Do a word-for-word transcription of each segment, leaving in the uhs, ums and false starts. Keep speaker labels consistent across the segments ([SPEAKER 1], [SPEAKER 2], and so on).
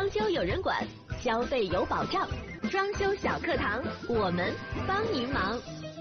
[SPEAKER 1] 装修有人管，消费有保障。装修小课堂，我们帮您忙。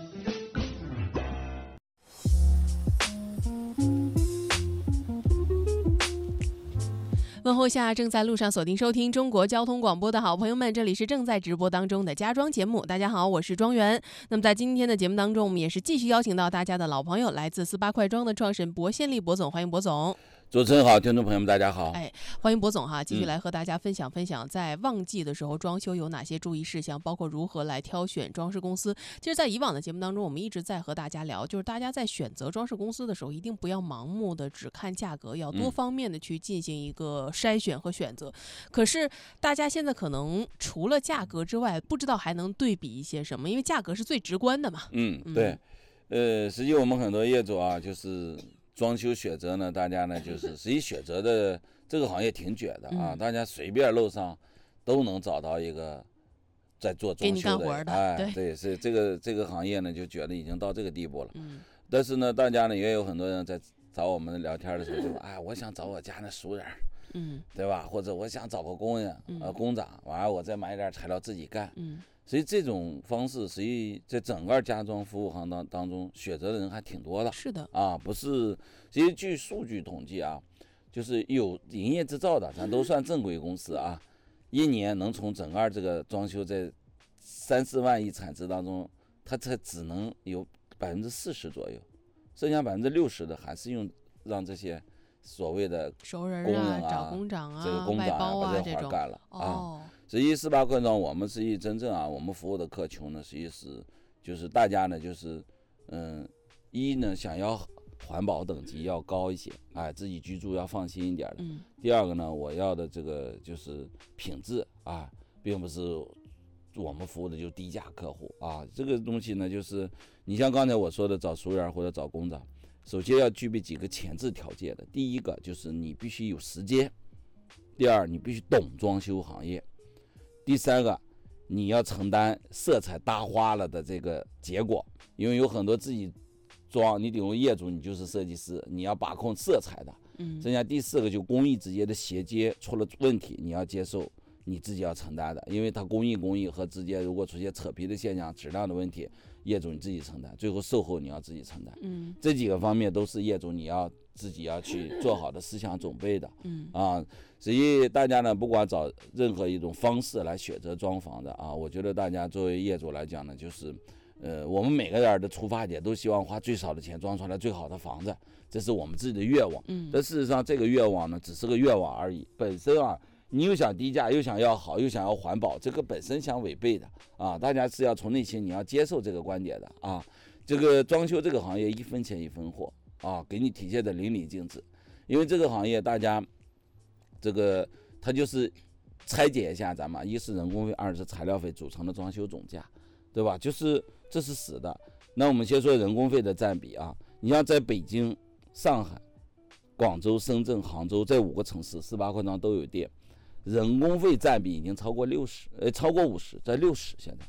[SPEAKER 2] 问候下正在路上锁定收听中国交通广播的好朋友们，这里是正在直播当中的家装节目。大家好，我是庄园。那么在今天的节目当中，我们也是继续邀请到大家的老朋友，来自四八快装的创始人薄宪利薄总，欢迎薄总。
[SPEAKER 3] 主持人好，听众朋友们大家好。
[SPEAKER 2] 哎，欢迎薄总哈，继续来和大家分享分享，在旺季的时候装修有哪些注意事项，包括如何来挑选装饰公司。其实，在以往的节目当中，我们一直在和大家聊，就是大家在选择装饰公司的时候，一定不要盲目的只看价格，要多方面的去进行一个筛选和选择。嗯、可是，大家现在可能除了价格之外，不知道还能对比一些什么，因为价格是最直观的嘛。
[SPEAKER 3] 嗯，对，呃，实际我们很多业主啊，就是。装修选择呢，大家呢就是实际选择的这个行业挺卷的啊，嗯、大家随便路上都能找到一个在做装修的，
[SPEAKER 2] 的
[SPEAKER 3] 哎，
[SPEAKER 2] 对，
[SPEAKER 3] 对，是这个这个行业呢就觉得已经到这个地步了。
[SPEAKER 2] 嗯，
[SPEAKER 3] 但是呢，大家呢也有很多人在找我们聊天的时候就说，哎，我想找我家那熟人，嗯，对吧？或者我想找个工人，呃，工长，完了我再买点材料自己干，嗯。所以这种方式，实际在整个家装服务行当当中，选择的人还挺多的。
[SPEAKER 2] 是的
[SPEAKER 3] 啊，不是，其实据数据统计啊，就是有营业执照的，咱都算正规公司啊，一年能从整个这个装修在三四万亿产值当中，它才只能有百分之四十左右，剩下百分之六十的还是用让这些所谓的
[SPEAKER 2] 熟人
[SPEAKER 3] 工人啊、
[SPEAKER 2] 找工长啊、
[SPEAKER 3] 这个工长
[SPEAKER 2] 啊
[SPEAKER 3] 把这活干了
[SPEAKER 2] 啊。
[SPEAKER 3] 哦实际四八快装，我们实际真正啊，我们服务的客群呢，实际是就是大家呢，就是嗯，一呢想要环保等级要高一些，哎，自己居住要放心一点的。嗯。第二个呢，我要的这个就是品质啊，并不是我们服务的就是低价客户啊。这个东西呢，就是你像刚才我说的找熟人或者找工长，首先要具备几个前置条件的。第一个就是你必须有时间，第二你必须懂装修行业。第三个，你要承担色彩搭花了的这个结果，因为有很多自己装，你比如业主，你就是设计师，你要把控色彩的。嗯。剩下第四个就工艺之间的衔接出了问题，你要接受，你自己要承担的，因为它工艺工艺和之间如果出现扯皮的现象、质量的问题，业主你自己承担，最后售后你要自己承担。嗯。这几个方面都是业主你要自己要去做好的思想准备的。嗯。啊。所以大家呢，不管找任何一种方式来选择装潢的啊，我觉得大家作为业主来讲呢，就是，呃，我们每个人的出发点都希望花最少的钱装出来最好的房子，这是我们自己的愿望。嗯。但事实上，这个愿望呢，只是个愿望而已。本身啊，你又想低价，又想要好，又想要环保，这个本身相违背的啊。大家是要从内心你要接受这个观点的啊。这个装修这个行业一分钱一分货啊，给你体现的淋漓尽致。因为这个行业大家。这个它就是拆解一下咱们，一是人工费，二是材料费组成的装修总价，对吧？就是这是死的。那我们先说人工费的占比啊，你像在北京、上海、广州、深圳、杭州这五个城市，四八快装都有店，人工费占比已经超过六十，呃，超过五十，在六十现在。